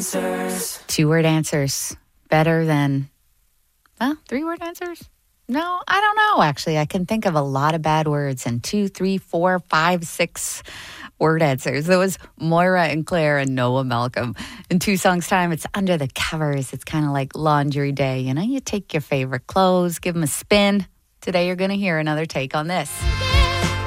answers. 2-word answers. Better than, 3-word answers? No, I don't know, actually. I can think of a lot of bad words and 2, 3, 4, 5, 6 word answers. There was Moira and Claire and Noah Malcolm. In 2 songs' time, it's Under the Covers. It's kind of like laundry day. You know, you take your favorite clothes, give them a spin. Today, you're going to hear another take on this.